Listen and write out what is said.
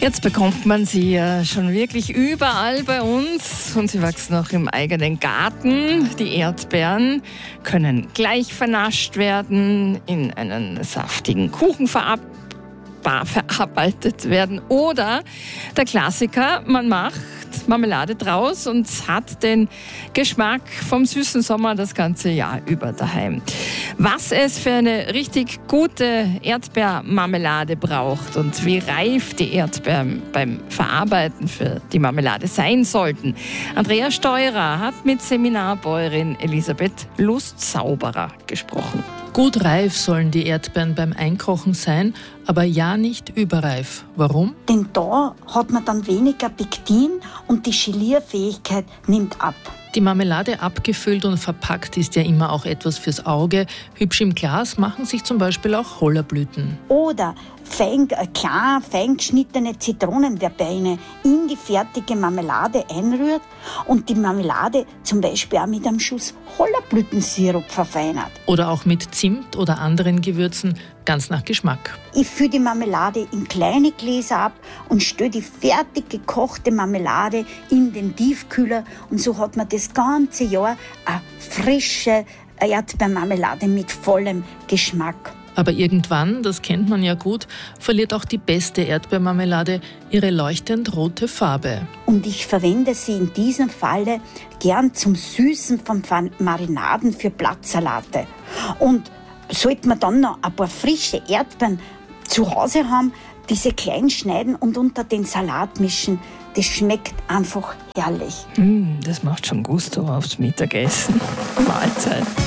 Jetzt bekommt man sie ja schon wirklich überall bei uns und sie wachsen auch im eigenen Garten. Die Erdbeeren können gleich vernascht werden, in einen saftigen Kuchen verarbeitet werden oder der Klassiker, man macht Marmelade draus und hat den Geschmack vom süßen Sommer das ganze Jahr über daheim. Was es für eine richtig gute Erdbeermarmelade braucht und wie reif die Erdbeeren beim Verarbeiten für die Marmelade sein sollten. Andrea Steurer hat mit Seminarbäuerin Elisabeth Lustzauberer gesprochen. Gut reif sollen die Erdbeeren beim Einkochen sein, aber ja nicht überreif. Warum? Denn da hat man dann weniger Pektin und die Gelierfähigkeit nimmt ab. Die Marmelade abgefüllt und verpackt ist ja immer auch etwas fürs Auge. Hübsch im Glas machen sich zum Beispiel auch Hollerblüten. Oder fein geschnittene Zitronenverbene in die fertige Marmelade einrührt und die Marmelade zum Beispiel auch mit einem Schuss Hollerblütensirup verfeinert. Oder auch mit Zimt oder anderen Gewürzen, ganz nach Geschmack. Ich fülle die Marmelade in kleine Gläser ab und stelle die fertig gekochte Marmelade in den Tiefkühler und so hat man das ganze Jahr eine frische Erdbeermarmelade mit vollem Geschmack. Aber irgendwann, das kennt man ja gut, verliert auch die beste Erdbeermarmelade ihre leuchtend rote Farbe. Und ich verwende sie in diesem Falle gern zum Süßen von Marinaden für Blattsalate. Und sollte man dann noch ein paar frische Erdbeeren zu Hause haben, diese klein schneiden und unter den Salat mischen, das schmeckt einfach herrlich. Das macht schon Gusto aufs Mittagessen. Mahlzeit.